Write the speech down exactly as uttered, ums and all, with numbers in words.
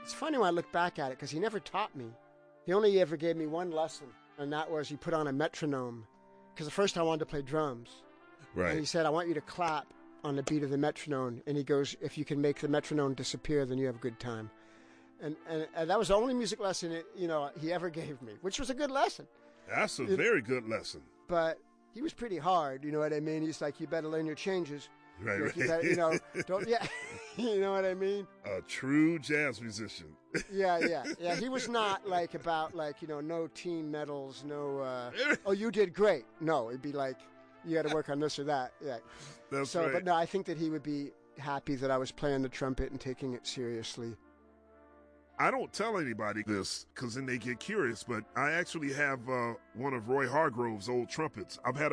It's funny when I look back at it because he never taught me. He only ever gave me one lesson, and that was he put on a metronome. Because at first I wanted to play drums. Right. And he said, I want you to clap on the beat of the metronome. And he goes, if you can make the metronome disappear, then you have a good time. And, and, and that was the only music lesson it, you know he ever gave me, which was a good lesson. That's a it, very good lesson. But he was pretty hard, you know what I mean? He's like, you better learn your changes. Right, like, right. You, better, you know, don't, yeah, you know what I mean? A true jazz musician. yeah, yeah, yeah. He was not like about like, you know, no team medals, no, uh, oh, you did great. No, it'd be like, you got to work on this or that. Yeah. That's so, right. But no, I think that he would be happy that I was playing the trumpet and taking it seriously. I don't tell anybody this because then they get curious, but I actually have uh, one of Roy Hargrove's old trumpets. I've had